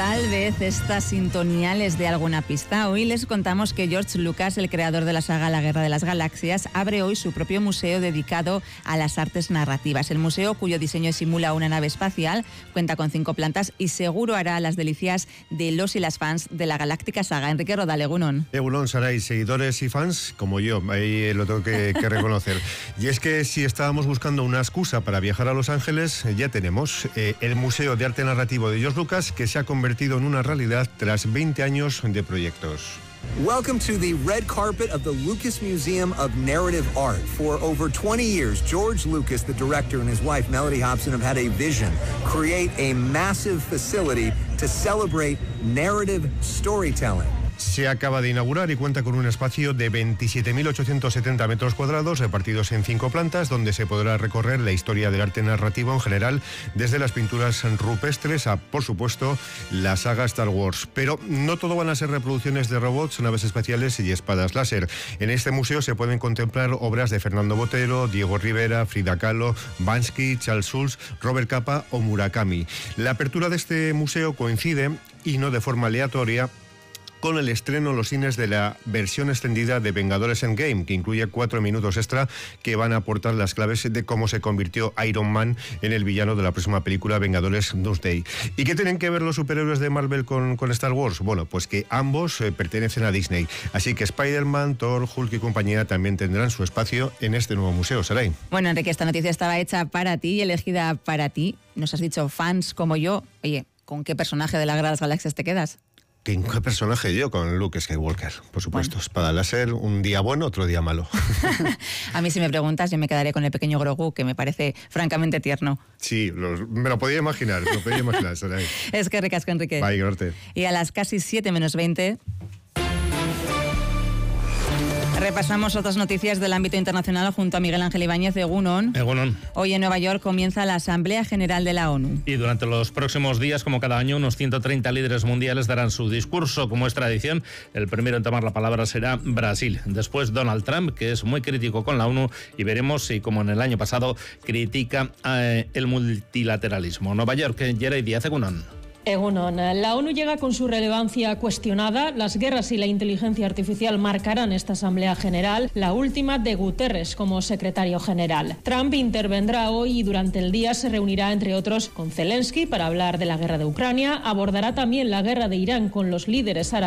Tal vez esta sintonía les dé alguna pista. Hoy les contamos que George Lucas, el creador de la saga La Guerra de las Galaxias, abre hoy su propio museo dedicado a las artes narrativas. El museo, cuyo diseño simula una nave espacial, cuenta con 5 plantas y seguro hará las delicias de los y las fans de la galáctica saga. Enrique Rodal, Egunon. Egunon, Saray, seguidores y fans como yo, ahí lo tengo que reconocer. Y es que si estábamos buscando una excusa para viajar a Los Ángeles, ya tenemos el Museo de Arte Narrativo de George Lucas, que se ha convertido en una realidad tras 20 años de proyectos. Welcome to the red carpet of the Lucas Museum of Narrative Art. For over 20 years, George Lucas, the director, and his wife, Melody Hobson, have had a vision: create a massive facility to celebrate narrative storytelling. Se acaba de inaugurar y cuenta con un espacio de 27.870 metros cuadrados repartidos en 5 plantas, donde se podrá recorrer la historia del arte narrativo en general, desde las pinturas rupestres a, por supuesto, la saga Star Wars. Pero no todo van a ser reproducciones de robots, naves espaciales y espadas láser. En este museo se pueden contemplar obras de Fernando Botero, Diego Rivera, Frida Kahlo, Bansky, Charles Schulz, Robert Capa o Murakami. La apertura de este museo coincide, y no de forma aleatoria, con el estreno en los cines de la versión extendida de Vengadores Endgame, que incluye 4 minutos extra que van a aportar las claves de cómo se convirtió Iron Man en el villano de la próxima película Vengadores Doomsday. ¿Y qué tienen que ver los superhéroes de Marvel con Star Wars? Bueno, pues que ambos pertenecen a Disney. Así que Spider-Man, Thor, Hulk y compañía también tendrán su espacio en este nuevo museo, Saray. Bueno, Enrique, esta noticia estaba hecha para ti y elegida para ti. Nos has dicho fans como yo. Oye, ¿con qué personaje de la Guerra de las Galaxias te quedas? ¿Qué personaje? Yo con Luke Skywalker, por supuesto. Bueno. Espada láser, un día bueno, otro día malo. A mí, si me preguntas, yo me quedaré con el pequeño Grogu, que me parece francamente tierno. Sí, me lo podía imaginar, Saray. Es que ricasco, Enrique. Bye, norte. Y a las casi 7 menos 20... repasamos otras noticias del ámbito internacional junto a Miguel Ángel Ibáñez de Egunon. Egunon. Hoy en Nueva York comienza la Asamblea General de la ONU. Y durante los próximos días, como cada año, unos 130 líderes mundiales darán su discurso. Como es tradición, el primero en tomar la palabra será Brasil. Después Donald Trump, que es muy crítico con la ONU, y veremos si, como en el año pasado, critica el multilateralismo. Nueva York, Yeray Díaz, Egunon. Egunon, la ONU llega con su relevancia cuestionada. Las guerras y la inteligencia artificial marcarán esta Asamblea General, la última de Guterres como secretario general. Trump intervendrá hoy y durante el día se reunirá, entre otros, con Zelensky para hablar de la guerra de Ucrania. Abordará también la guerra de Irán con los líderes árabes